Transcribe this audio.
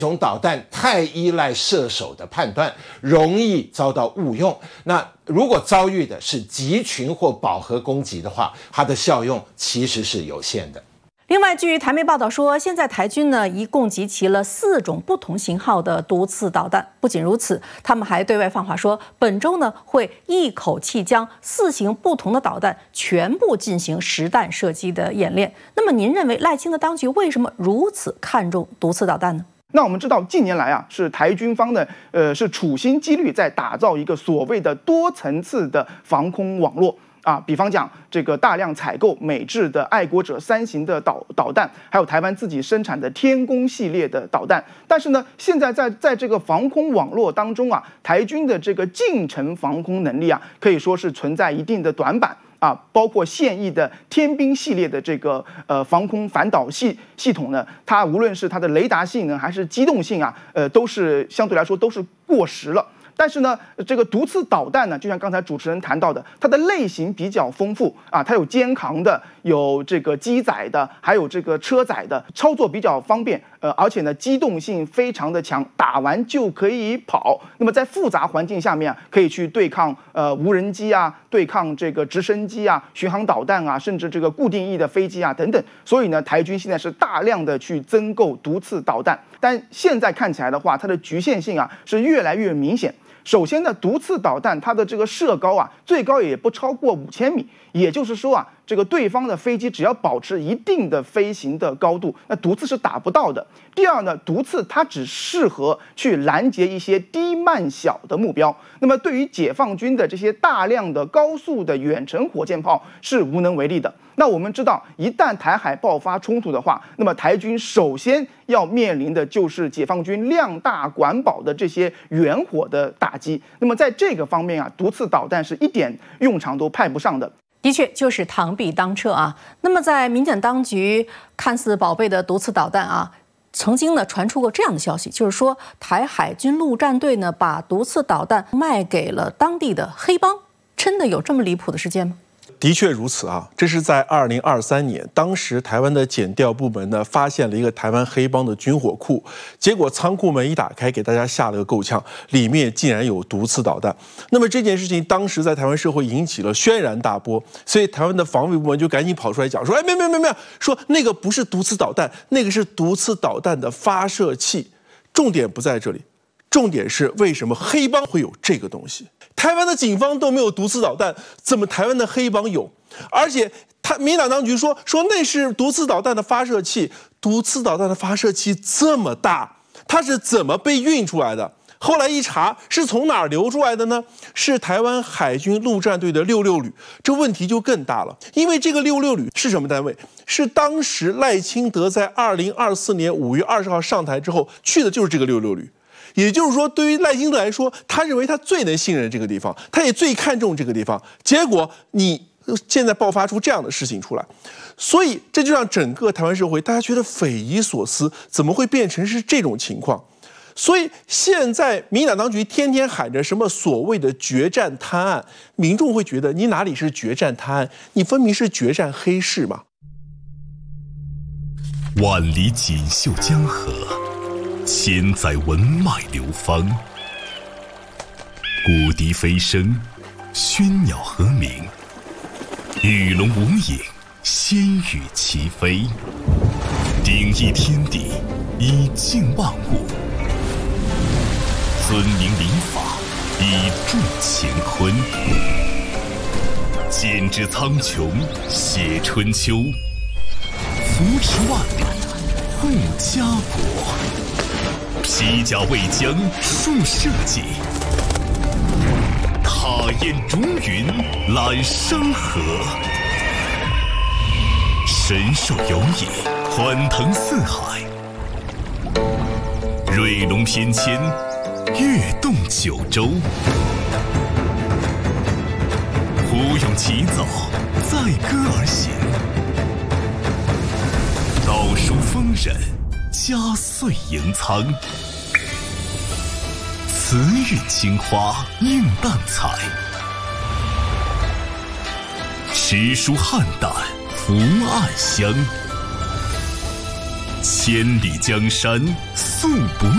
这种导弹太依赖射手的判断，容易遭到误用。那如果遭遇的是集群或饱和攻击的话，它的效用其实是有限的。 另外，据台媒报道说，现在台军呢一共集齐了4种不同型号的毒刺导弹。不仅如此，他们还对外放话说，本周呢会一口气将4型不同的导弹全部进行实弹射击的演练。那么，您认为赖清德当局为什么如此看重毒刺导弹呢？ 那我们知道，近年来啊，是台军方呢，是处心积虑在打造一个所谓的多层次的防空网络啊。比方讲，这个大量采购美制的爱国者3型的导弹，还有台湾自己生产的天弓系列的导弹。但是呢，现在在这个防空网络当中啊，台军的这个近程防空能力啊，可以说是存在一定的短板。啊，包括现役的天兵系列的这个防空反导系统呢，它无论是它的雷达性能还是机动性啊，都是相对来说都是过时了。但是呢，这个毒刺导弹呢，就像刚才主持人谈到的，它的类型比较丰富啊，它有肩扛的，有这个机载的，还有这个车载的，操作比较方便，而且呢，机动性非常的强，打完就可以跑。那么在复杂环境下面啊，可以去对抗无人机啊，对抗这个直升机啊、巡航导弹啊，甚至这个固定翼的飞机啊等等。所以呢，台军现在是大量的去增购毒刺导弹，但现在看起来的话，它的局限性啊是越来越明显。首先呢，毒刺导弹它的这个射高啊，最高也不超过5000米，也就是说啊，这个对方的飞机只要保持一定的飞行的高度，那毒刺是打不到的。第二呢，毒刺它只适合去拦截一些低慢小的目标，那么对于解放军的这些大量的高速的远程火箭炮是无能为力的。那我们知道，一旦台海爆发冲突的话，那么台军首先要面临的就是解放军量大管饱的这些远火的打击。那么在这个方面啊，毒刺导弹是一点用场都派不上的。 的确就是螳臂当车啊。那么在民检当局看似宝贝的毒刺导弹啊，曾经呢传出过这样的消息，就是说台海军陆战队呢把毒刺导弹卖给了当地的黑帮，真的有这么离谱的事件吗？ 的确如此啊！这是在2023年，当时台湾的检调部门呢发现了一个台湾黑帮的军火库，结果仓库门一打开，给大家吓了个够呛，里面竟然有毒刺导弹。那么这件事情当时在台湾社会引起了轩然大波，所以台湾的防卫部门就赶紧跑出来讲说：“哎，没有，说那个不是毒刺导弹，那个是毒刺导弹的发射器。”重点不在这里。重点是为什么黑帮会有这个东西？台湾的警方都没有毒刺导弹，怎么台湾的黑帮有？而且民进党当局说那是毒刺导弹的发射器，毒刺导弹的发射器这么大，它是怎么被运出来的？后来一查，是从哪儿流出来的呢？是台湾海军陆战队的66旅。这问题就更大了，因为这个66旅是什么单位？是当时赖清德在2024年5月20号上台之后去的，就是这个66旅。也就是说，对于赖清德来说，他认为他最能信任这个地方，他也最看重这个地方。结果你现在爆发出这样的事情出来，所以这就让整个台湾社会大家觉得匪夷所思，怎么会变成是这种情况？所以现在民进党当局天天喊着什么所谓的决战滩岸，民众会觉得你哪里是决战滩岸，你分明是决战黑市嘛。 万里锦绣江河，千载文脉流芳，古笛飞声，喧鸟和鸣，与龙无影，仙羽齐飞，鼎益天地，以静万物，尊明礼法，以助乾坤，剪纸苍穹，写春秋，扶持万里，护家国，披甲为将，树社稷，踏雁逐云，揽山河，神兽游弋，欢腾四海，瑞龙翩跹，跃动九州，虎勇齐走，载歌而行，道书丰稔，家岁盈仓，慈韵青花映淡彩，诗书汉淡福暗香，千里江山素不